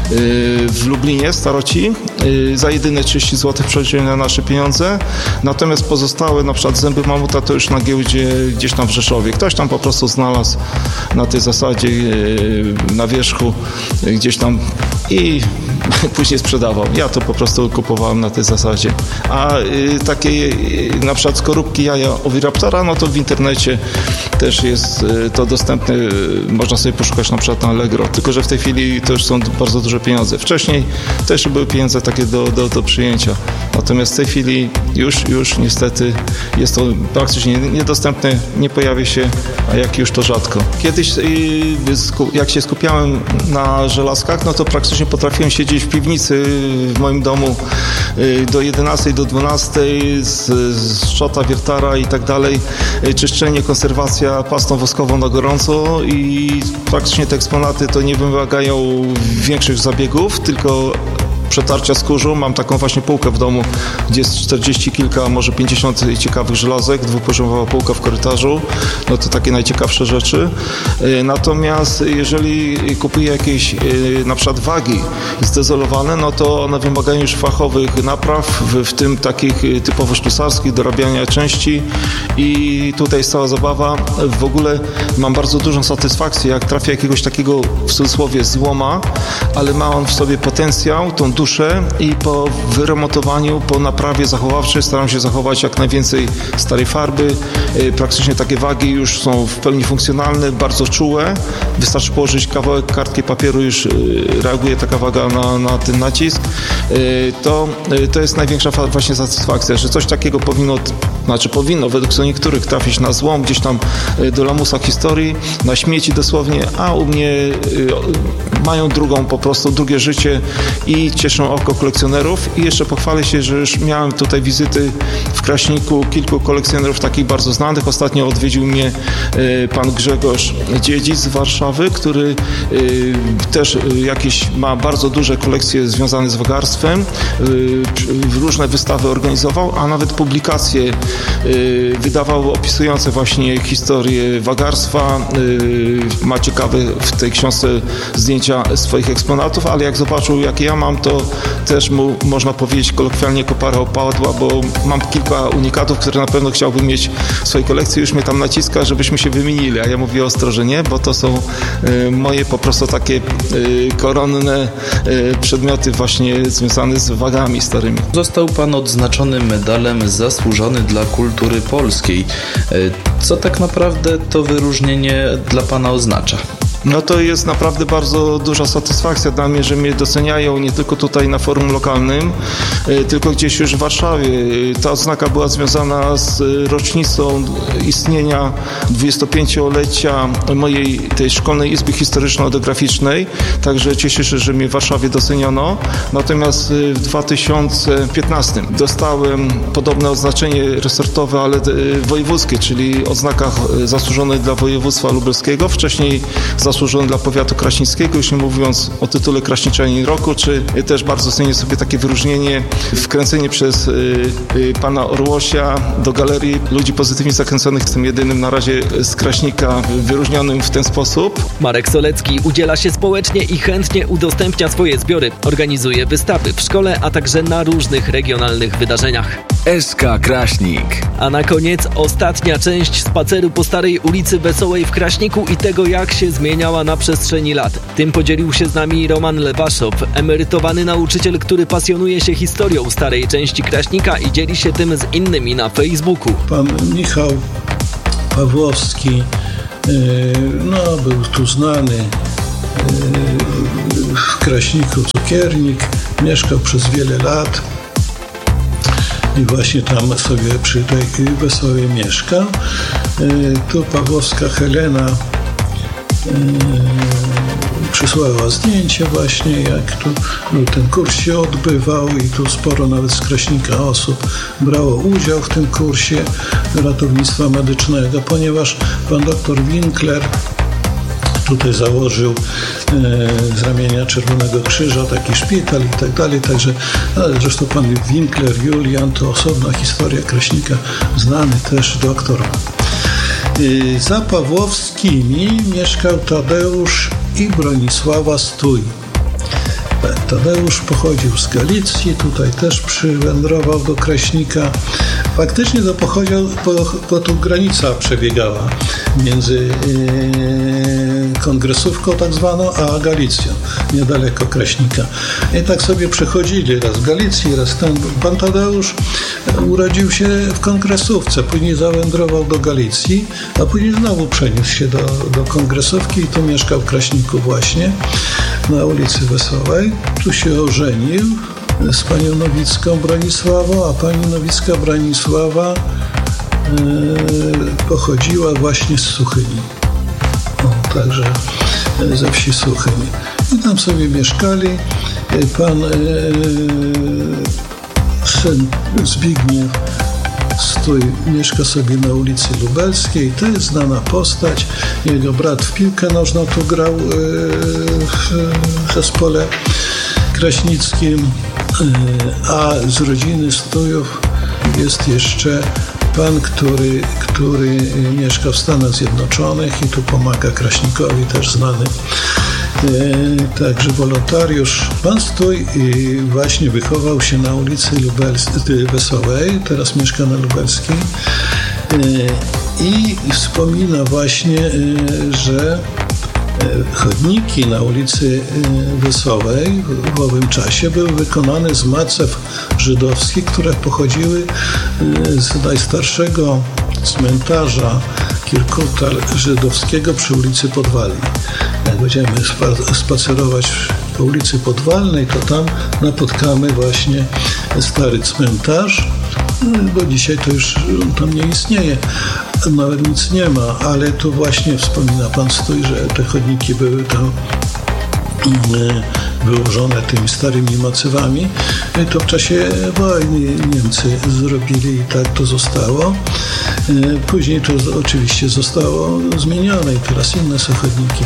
w Lublinie, staroci, yy, za jedyne trzydzieści złotych przeliczone na nasze pieniądze. Natomiast pozostałe, na przykład zęby mamuta, to już na giełdzie gdzieś tam w Rzeszowie. Ktoś tam po prostu znalazł na tej zasadzie yy, na wierzchu yy, gdzieś tam i później sprzedawał. Ja to po prostu kupowałem na tej zasadzie. A y, takie y, na przykład skorupki jaja Oviraptora, no to w internecie też jest y, to dostępne. Y, można sobie poszukać na przykład na Allegro. Tylko że w tej chwili to już są bardzo duże pieniądze. Wcześniej też były pieniądze takie do, do, do przyjęcia. Natomiast w tej chwili już, już niestety jest to praktycznie niedostępne, nie pojawia się, a jak już to rzadko. Kiedyś y, jak się skupiałem na żelazkach, no to praktycznie potrafiłem siedzieć w piwnicy w moim domu do jedenastej, do dwunastej z, z szota, wiertara i tak dalej. Czyszczenie, konserwacja pastą woskową na gorąco i praktycznie te eksponaty to nie wymagają większych zabiegów, tylko przetarcia skórzu. Mam taką właśnie półkę w domu, gdzie jest czterdzieści kilka, może pięćdziesiąt ciekawych żelazek, dwupoziomowa półka w korytarzu. No to takie najciekawsze rzeczy. Natomiast jeżeli kupuję jakieś na przykład wagi zdezolowane, no to one wymagają już fachowych napraw, w, w tym takich typowo sztusarskich, dorabiania części i tutaj jest cała zabawa. W ogóle mam bardzo dużą satysfakcję, jak trafię jakiegoś takiego w cudzysłowie złoma, ale ma on w sobie potencjał, tą duszę i po wyremontowaniu, po naprawie zachowawczej staram się zachować jak najwięcej starej farby. Praktycznie takie wagi już są w pełni funkcjonalne, bardzo czułe. Wystarczy położyć kawałek kartki papieru, już reaguje taka waga na, na ten nacisk. To, to jest największa właśnie satysfakcja, że coś takiego powinno, znaczy powinno według niektórych trafić na złom, gdzieś tam do lamusa historii, na śmieci dosłownie, a u mnie mają drugą po prostu, drugie życie i cieszą oko kolekcjonerów. I jeszcze pochwalę się, że już miałem tutaj wizyty w Kraśniku kilku kolekcjonerów takich bardzo znanych. Ostatnio odwiedził mnie pan Grzegorz Dziedzic z Warszawy, który też jakieś ma bardzo duże kolekcje związane z wagarstwem. Różne wystawy organizował, a nawet publikacje wydawał opisujące właśnie historię wagarstwa. Ma ciekawe w tej książce zdjęcia swoich eksponatów, ale jak zobaczył, jakie ja mam, to też mu, można powiedzieć, kolokwialnie kopara opadła, bo mam kilka unikatów, które na pewno chciałbym mieć w swojej kolekcji. Już mnie tam naciska, żebyśmy się wymienili, a ja mówię ostro, że nie, bo to są y, moje po prostu takie y, koronne y, przedmioty właśnie związane z wagami starymi. Został pan odznaczony medalem zasłużony dla kultury polskiej. Y, co tak naprawdę to wyróżnienie dla pana oznacza? No to jest naprawdę bardzo duża satysfakcja dla mnie, że mnie doceniają nie tylko tutaj na forum lokalnym, tylko gdzieś już w Warszawie. Ta odznaka była związana z rocznicą istnienia dwudziestopięciolecia mojej tej szkolnej izby historyczno-etnograficznej, także cieszę się, że mnie w Warszawie doceniono. Natomiast w dwa tysiące piętnastym dostałem podobne oznaczenie resortowe, ale wojewódzkie, czyli odznaka zasłużonej dla województwa lubelskiego. Wcześniej za zasłużony dla powiatu kraśnickiego, już nie mówiąc o tytule Kraśniczanin Roku, czy też bardzo cenię sobie takie wyróżnienie, wkręcenie przez y, y, pana Orłosia do galerii ludzi pozytywnie zakręconych. Jestem jedynym na razie z Kraśnika wyróżnionym w ten sposób. Marek Solecki udziela się społecznie i chętnie udostępnia swoje zbiory. Organizuje wystawy w szkole, a także na różnych regionalnych wydarzeniach. S K Kraśnik. A na koniec ostatnia część spaceru po Starej ulicy Wesołej w Kraśniku i tego, jak się zmieniała na przestrzeni lat. Tym podzielił się z nami Roman Lewaszow, emerytowany nauczyciel, który pasjonuje się historią starej części Kraśnika i dzieli się tym z innymi na Facebooku. Pan Michał Pawłowski, no był tu znany, w Kraśniku cukiernik, mieszkał przez wiele lat. I właśnie tam sobie przy tej Wesołej mieszka. Tu Pawłowska Helena przysłała zdjęcie właśnie, jak tu no, ten kurs się odbywał i tu sporo nawet z Kraśnika osób brało udział w tym kursie ratownictwa medycznego, ponieważ pan doktor Winkler tutaj założył e, z ramienia Czerwonego Krzyża taki szpital i tak dalej, także ale zresztą pan Winkler Julian to osobna historia Kraśnika, znany też doktor. E, za Pawłowskimi mieszkał Tadeusz i Bronisława Stój. Tadeusz pochodził z Galicji, tutaj też przywędrował do Kraśnika. Faktycznie to pochodził, bo, bo tu granica przebiegała między yy, Kongresówką tak zwaną, a Galicją, niedaleko Kraśnika. I tak sobie przechodzili raz w Galicji, raz tam. Pan Tadeusz urodził się w Kongresówce, później zawędrował do Galicji, a później znowu przeniósł się do, do Kongresówki i tu mieszkał w Kraśniku właśnie, na ulicy Wesołej. Tu się ożenił z panią Nowicką Bronisławą, a pani Nowicka Bronisława yy, pochodziła właśnie z Suchyni. O, także ze wsi Suchyni. I tam sobie mieszkali. Pan yy, syn Zbigniew Stój mieszka sobie na ulicy Lubelskiej. To jest znana postać. Jego brat w piłkę nożną tu grał yy, w zespole kraśnickim, a z rodziny Stójów jest jeszcze pan, który, który mieszka w Stanach Zjednoczonych i tu pomaga Kraśnikowi, też znany. Także wolontariusz. Pan Stój właśnie wychował się na ulicy Lubelskiej, Wesołej, teraz mieszka na Lubelskiej i wspomina właśnie, że chodniki na ulicy Wesołej w owym czasie były wykonane z macew żydowskich, które pochodziły z najstarszego cmentarza Kirkuta żydowskiego przy ulicy Podwalnej. Jak będziemy spacerować po ulicy Podwalnej, to tam napotkamy właśnie stary cmentarz, bo dzisiaj to już tam nie istnieje. Nawet nic nie ma, ale tu właśnie wspomina pan Stój, że te chodniki były tam wyłożone tymi starymi macewami. I to w czasie wojny Niemcy zrobili i tak to zostało. Później to oczywiście zostało zmienione i teraz inne są chodniki.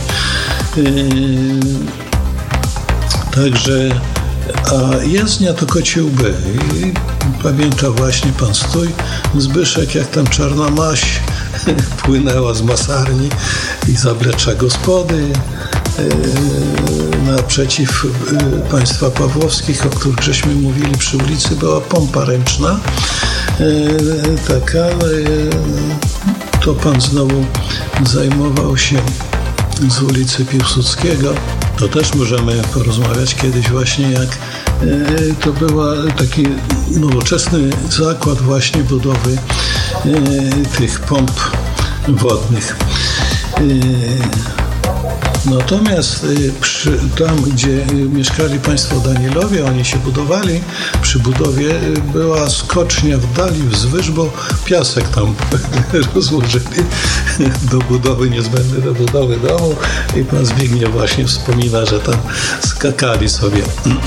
Także a jezdnia to Kocie Łby. I pamięta właśnie pan Stój, Zbyszek, jak tam czarna maś płynęła z masarni i zablecza gospody naprzeciw państwa Pawłowskich, o których żeśmy mówili przy ulicy, była pompa ręczna taka. To pan znowu zajmował się z ulicy Piłsudskiego. To też możemy porozmawiać kiedyś właśnie, jak to był taki nowoczesny zakład właśnie budowy tych pomp wodnych. Natomiast przy, tam, gdzie mieszkali państwo Danielowie, oni się budowali, przy budowie była skocznia w dali wzwyż, bo piasek tam rozłożyli do budowy, niezbędny do budowy domu i pan Zbigniew właśnie wspomina, że tam skakali sobie,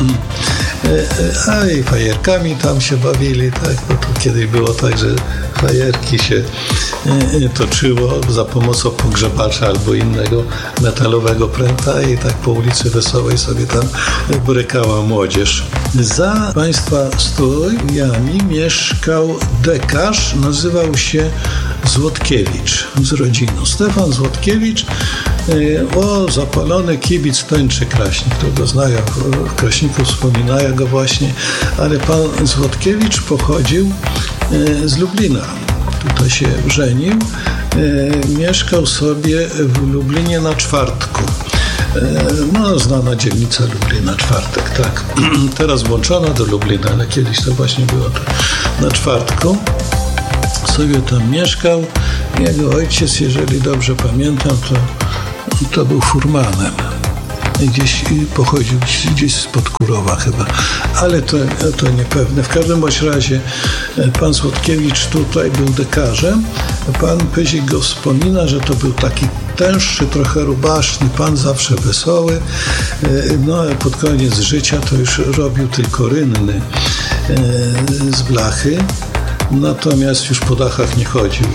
a i fajerkami tam się bawili, tak, bo to kiedyś było tak, że fajerki się toczyło za pomocą pogrzebacza albo innego metalowego Nowego Pręta i tak po ulicy Wesołej sobie tam brykała młodzież. Za państwa strojami mieszkał dekarz, nazywał się Złotkiewicz z rodziną. Stefan Złotkiewicz, o, zapalony kibic Tończy Kraśnik, którego znają w Kraśniku, wspominają go właśnie, ale pan Złotkiewicz pochodził z Lublina. Tutaj się żenił, mieszkał sobie w Lublinie na Czwartku. No, znana dzielnica Lublina, Czwartek, tak. Teraz włączona do Lublina, ale kiedyś to właśnie było to na Czwartku. Sobie tam mieszkał. Jego ojciec, jeżeli dobrze pamiętam, to, to był furmanem. Gdzieś pochodził gdzieś spod Kurowa chyba, ale to, to niepewne. W każdym bądź razie pan Złotkiewicz tutaj był dekarzem. Pan Pyzik go wspomina, że to był taki tęższy, trochę rubaszny pan, zawsze wesoły. No ale pod koniec życia to już robił tylko rynny z blachy, natomiast już po dachach nie chodził.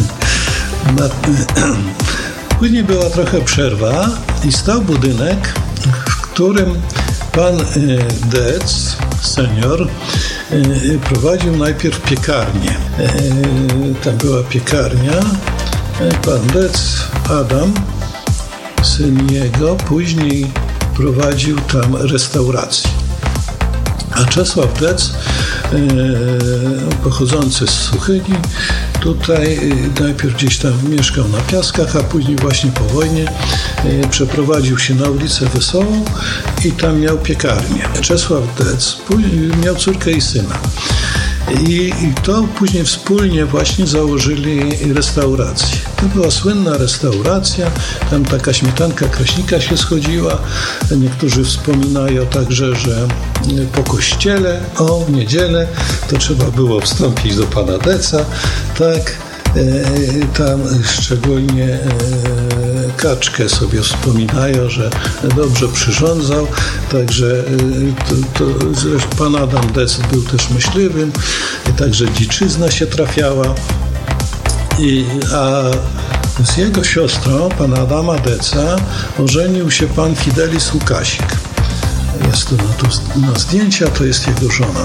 Później była trochę przerwa i stał budynek, w którym pan Dec, senior, prowadził najpierw piekarnię. Tam była piekarnia. Pan Dec, Adam, syn jego, później prowadził tam restaurację. A Czesław Dec, pochodzący z Suchyni, tutaj najpierw gdzieś tam mieszkał na Piaskach, a później właśnie po wojnie przeprowadził się na ulicę Wesołą i tam miał piekarnię. Czesław Dec miał córkę i syna. I, I to później wspólnie właśnie założyli restaurację. To była słynna restauracja, tam taka śmietanka Kraśnika się schodziła. Niektórzy wspominają także, że po kościele, o, w niedzielę, to trzeba było wstąpić do pana Deca, tak, e, tam szczególnie e, Kaczkę sobie wspominają, że dobrze przyrządzał, także to, to, zresztą pan Adam Dec był też myśliwym, także dziczyzna się trafiała, I, a z jego siostrą, pana Adama Deca, ożenił się pan Fidelis Łukasik. Jest to na, tu, na zdjęcia, to jest jego żona.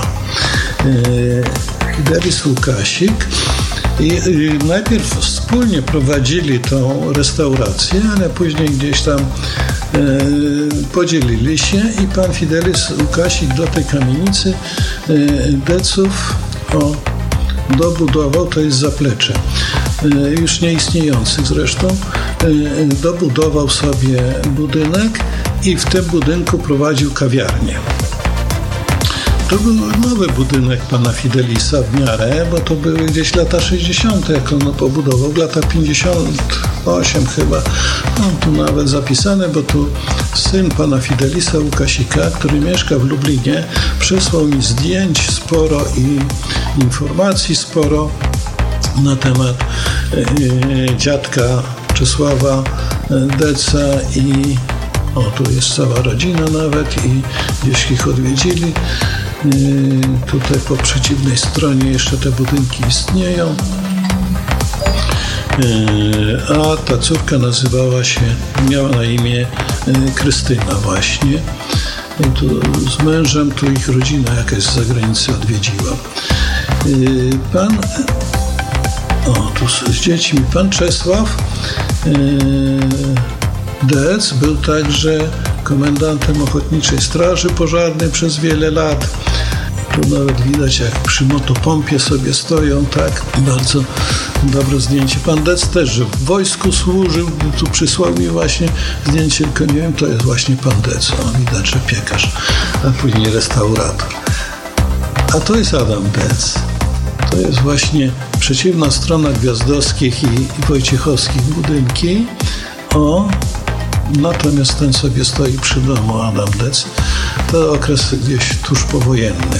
Fidelis Łukasik. I najpierw wspólnie prowadzili tą restaurację, ale później gdzieś tam e, podzielili się i pan Fidelis Łukasik do tej kamienicy e, Deców o, dobudował, to jest zaplecze, e, już nieistniejących zresztą, e, dobudował sobie budynek i w tym budynku prowadził kawiarnię. To był nowy budynek pana Fidelisa w miarę, bo to były gdzieś lata sześćdziesiąte, jak on pobudował, w latach pięćdziesiąt osiem chyba. Mam tu nawet zapisane, bo tu syn pana Fidelisa Łukasika, który mieszka w Lublinie, przesłał mi zdjęć sporo i informacji sporo na temat yy, dziadka Czesława Deca i o, tu jest cała rodzina nawet i gdzieś ich odwiedzili. Yy, tutaj po przeciwnej stronie jeszcze te budynki istnieją. Yy, a ta córka nazywała się, miała na imię yy, Krystyna właśnie. I tu z mężem, tu ich rodzina jakaś z zagranicy odwiedziła. Yy, pan, o, tu z dziećmi, pan Czesław yy, Dec był także komendantem Ochotniczej Straży Pożarnej przez wiele lat. Tu nawet widać, jak przy motopompie sobie stoją, tak, bardzo dobre zdjęcie. Pan Dec też w wojsku służył, tu przysłał mi właśnie zdjęcie, tylko nie wiem, to jest właśnie pan Dec, o, widać, że piekarz, a później restaurator. A to jest Adam Dec. To jest właśnie przeciwna strona Gwiazdowskich i, i Wojciechowskich budynki. O, natomiast ten sobie stoi przy domu, Adam Dec. To okres gdzieś tuż powojenny.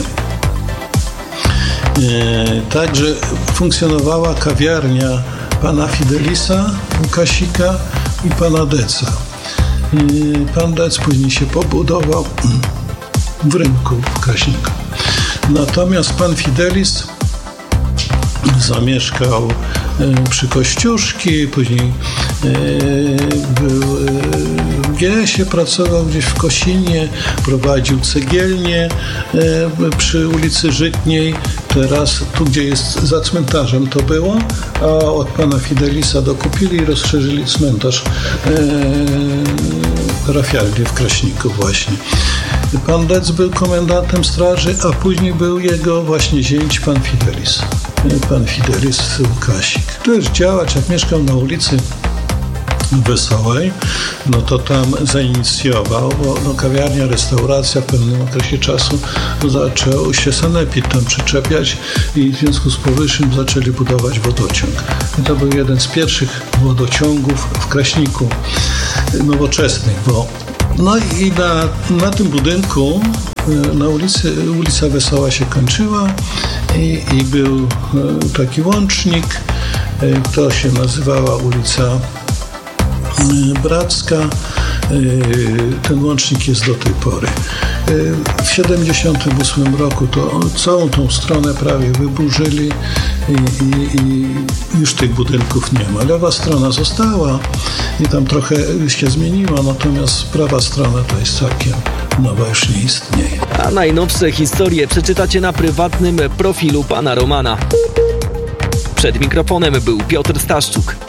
E, także funkcjonowała kawiarnia pana Fidelisa Łukasika i pana Deca. E, pan Dec później się pobudował w rynku w Kraśniku. Natomiast pan Fidelis zamieszkał przy Kościuszki, później był G sie pracował gdzieś w Kosinie, prowadził cegielnię e, przy ulicy Żytniej. Teraz tu, gdzie jest za cmentarzem to było, a od pana Fidelisa dokupili i rozszerzyli cmentarz e, parafialny w Kraśniku właśnie. Pan Dec był komendantem straży, a później był jego właśnie zięć, pan Fidelis. Pan Fidelis Łukasik. Też działacz, jak mieszkał na ulicy Wesołej, no to tam zainicjował, bo no, kawiarnia, restauracja w pewnym okresie czasu zaczął się sanepid tam przyczepiać i w związku z powyższym zaczęli budować wodociąg. I to był jeden z pierwszych wodociągów w Kraśniku nowoczesnych, bo no i na, na tym budynku na ulicy, ulica Wesoła się kończyła i, i był taki łącznik, to się nazywała ulica Bracka. Ten łącznik jest do tej pory. W siedemdziesiątym ósmym roku to całą tą stronę prawie wyburzyli i, i, i już tych budynków nie ma. Lewa strona została i tam trochę się zmieniła, natomiast prawa strona to jest całkiem nowa, już nie istnieje. A najnowsze historie przeczytacie na prywatnym profilu pana Romana. Przed mikrofonem był Piotr Staszczuk.